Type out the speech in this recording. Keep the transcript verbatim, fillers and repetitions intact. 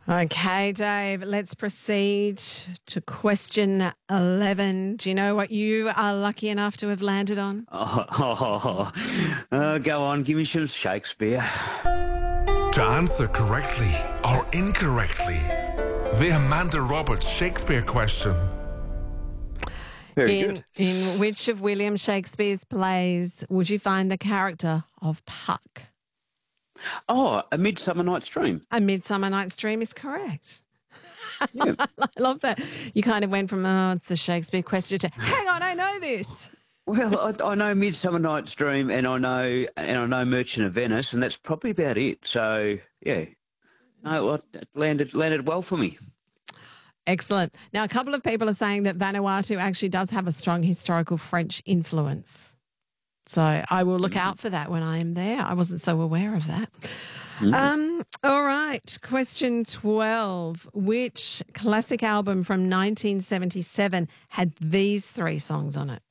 Okay, Dave, let's proceed to question eleven. Do you know what you are lucky enough to have landed on? Oh, oh, oh, oh, go on, give me some Shakespeare. To answer correctly or incorrectly, the Amanda Roberts Shakespeare question. Very in, good. in which of William Shakespeare's plays would you find the character of Puck? Oh, A Midsummer Night's Dream. A Midsummer Night's Dream is correct. Yeah. I love that. You kind of went from, oh, it's a Shakespeare question to, hang on, I know this. Well, I, I know Midsummer Night's Dream, and I know and I know Merchant of Venice, and that's probably about it. So, yeah, no, well, it landed landed well for me. Excellent. Now, a couple of people are saying that Vanuatu actually does have a strong historical French influence. So I will look out for that when I am there. I wasn't so aware of that. Mm. Um, all right. Question twelve. Which classic album from nineteen seventy-seven had these three songs on it?